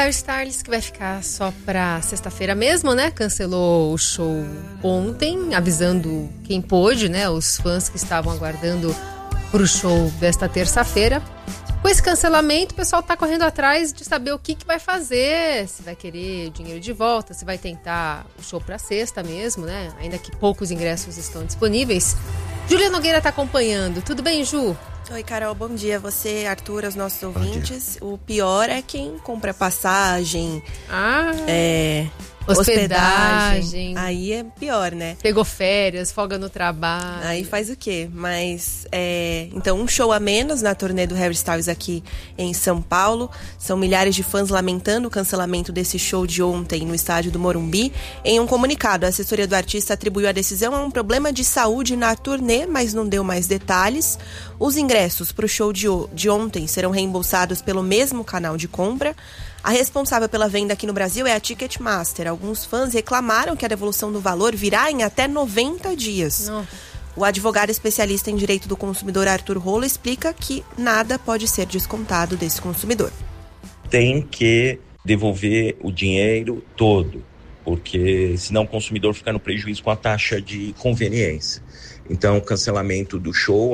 Harry Styles, que vai ficar só pra sexta-feira mesmo, né? Cancelou o show ontem, avisando quem pôde, né? Os fãs que estavam aguardando pro show desta terça-feira. Com esse cancelamento, o pessoal tá correndo atrás de saber o que vai fazer, se vai querer dinheiro de volta, se vai tentar o show pra sexta mesmo, né? Ainda que poucos ingressos estão disponíveis. Júlia Nogueira tá acompanhando. Tudo bem, Ju? Oi, Carol, bom dia. Você, Arthur, aos nossos ouvintes. O pior é quem compra passagem, hospedagem. Aí é pior, né? Pegou férias, folga no trabalho. Aí faz o quê? Mas, então, um show a menos na turnê do Harry Styles aqui em São Paulo. São milhares de fãs lamentando o cancelamento desse show de ontem no estádio do Morumbi. Em um comunicado, a assessoria do artista atribuiu a decisão a um problema de saúde na turnê, mas não deu mais detalhes. Os ingressos para o show de ontem serão reembolsados pelo mesmo canal de compra. A responsável pela venda aqui no Brasil é a Ticketmaster. Alguns fãs reclamaram que a devolução do valor virá em até 90 dias. Nossa. O advogado especialista em direito do consumidor Arthur Rolo explica que nada pode ser descontado desse consumidor. Tem que devolver o dinheiro todo, porque senão o consumidor fica no prejuízo com a taxa de conveniência. Então, o cancelamento do show,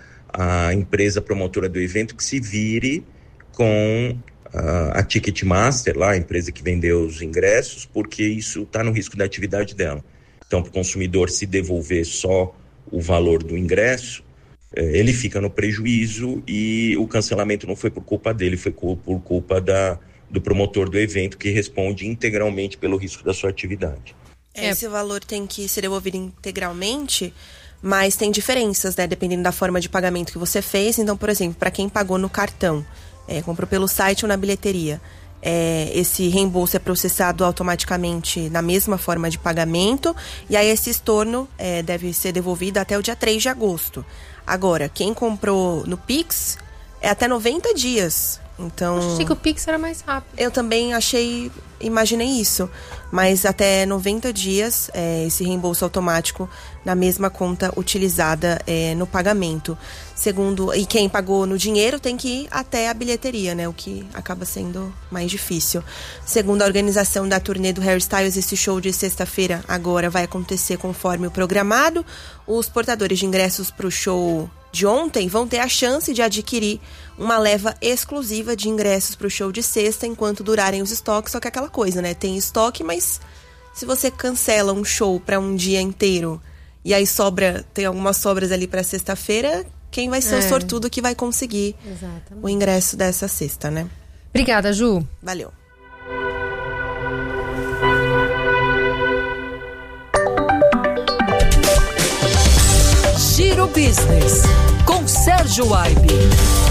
a empresa promotora do evento que se vire com a Ticketmaster, lá, a empresa que vendeu os ingressos, porque isso está no risco da atividade dela. Então, para o consumidor se devolver só o valor do ingresso, ele fica no prejuízo e o cancelamento não foi por culpa dele, foi por culpa do promotor do evento, que responde integralmente pelo risco da sua atividade. Esse valor tem que ser devolvido integralmente, mas tem diferenças, né, dependendo da forma de pagamento que você fez. Então, por exemplo, para quem pagou no cartão, comprou pelo site ou na bilheteria, esse reembolso é processado automaticamente na mesma forma de pagamento, e aí esse estorno deve ser devolvido até o dia 3 de agosto. Agora, quem comprou no Pix é até 90 dias. Então, eu achei que o Pix era mais rápido. Eu também imaginei isso. Mas até 90 dias, esse reembolso automático na mesma conta utilizada no pagamento. E quem pagou no dinheiro tem que ir até a bilheteria, né? O que acaba sendo mais difícil. Segundo a organização da turnê do Harry Styles, esse show de sexta-feira agora vai acontecer conforme o programado. Os portadores de ingressos para o show de ontem vão ter a chance de adquirir uma leva exclusiva de ingressos para o show de sexta enquanto durarem os estoques. Só que é aquela coisa, né? Tem estoque, mas se você cancela um show para um dia inteiro e aí tem algumas sobras ali para sexta-feira, quem vai ser o sortudo que vai conseguir o ingresso dessa sexta, né? Obrigada, Ju. Valeu. Giro Business, com Sérgio Aibe.